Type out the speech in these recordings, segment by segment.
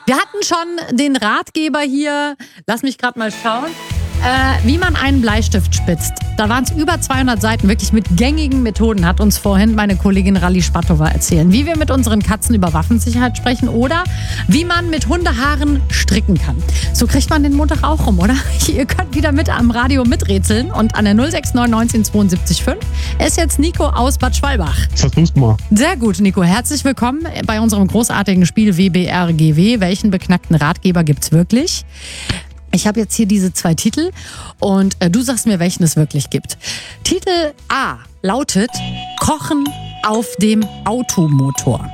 Wir hatten schon den Ratgeber hier, lass mich gerade mal schauen, wie man einen Bleistift spitzt. Da waren es über 200 Seiten, wirklich mit gängigen Methoden, hat uns vorhin meine Kollegin Rally Spatova erzählt. Wie wir mit unseren Katzen über Waffensicherheit sprechen oder wie man mit Hundehaaren stricken kann. So kriegt man den Montag auch rum, oder? Ihr könnt wieder mit am Radio miträtseln und an der 069 19 72 5 ist jetzt Nico aus Bad Schwalbach. Versuch's mal. Sehr gut, Nico. Herzlich willkommen bei unserem großartigen Spiel WBRGW. Welchen beknackten Ratgeber gibt's wirklich? Ich habe jetzt hier diese 2 Titel und du sagst mir, welchen es wirklich gibt. Titel A lautet Kochen auf dem Automotor.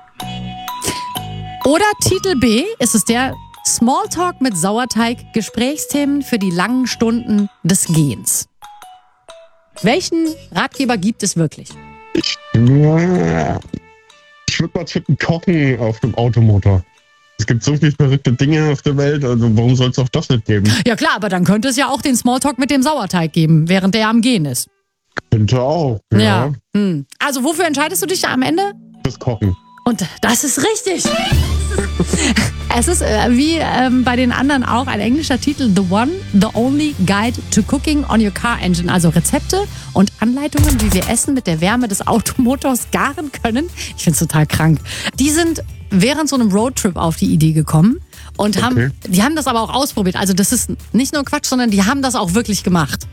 Oder Titel B ist es der Smalltalk mit Sauerteig, Gesprächsthemen für die langen Stunden des Gehens. Welchen Ratgeber gibt es wirklich? Ich würde mal tippen, Kochen auf dem Automotor. Es gibt so viele verrückte Dinge auf der Welt, also warum soll es auch das nicht geben? Ja klar, aber dann könnte es ja auch den Smalltalk mit dem Sauerteig geben, während der am Gehen ist. Könnte auch, ja. Also wofür entscheidest du dich am Ende? Das Kochen. Und das ist richtig. Es ist wie bei den anderen auch ein englischer Titel, The One, The Only Guide to Cooking on Your Car Engine. Also Rezepte und Anleitungen, wie wir Essen mit der Wärme des Automotors garen können. Ich finde es total krank. Die sind während so einem Roadtrip auf die Idee gekommen und die haben das aber auch ausprobiert. Also das ist nicht nur Quatsch, sondern die haben das auch wirklich gemacht.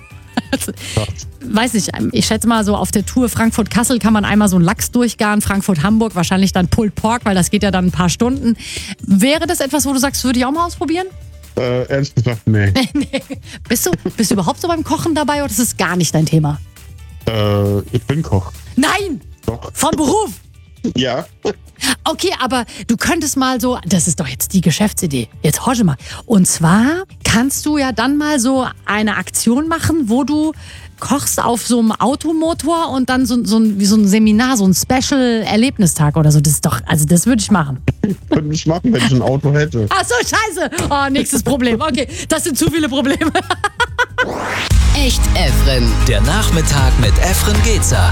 Weiß nicht, ich schätze mal so auf der Tour Frankfurt-Kassel kann man einmal so einen Lachs durchgaren, Frankfurt-Hamburg wahrscheinlich dann Pulled Pork, weil das geht ja dann ein paar Stunden. Wäre das etwas, wo du sagst, würde ich auch mal ausprobieren? Ehrlich gesagt, nee. Nee. Bist du überhaupt so beim Kochen dabei oder ist das gar nicht dein Thema? Ich bin Koch. Nein! Doch. Vom Beruf? Ja. Okay, aber du könntest mal so, das ist doch jetzt die Geschäftsidee, jetzt horche mal. Und zwar kannst du ja dann mal so eine Aktion machen, wo du kochst auf so einem Automotor und dann wie so ein Seminar, so ein Special-Erlebnistag oder so. Das ist doch, also das würde ich machen. Könnte ich machen, wenn ich ein Auto hätte. Ach so, scheiße. Oh, nächstes Problem. Okay, das sind zu viele Probleme. Echt Efren. Der Nachmittag mit Efren Getzer.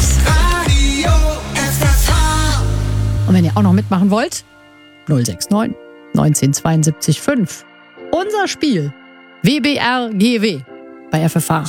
Und wenn ihr auch noch mitmachen wollt, 069 1972 5. Unser Spiel WBRGW bei FFH.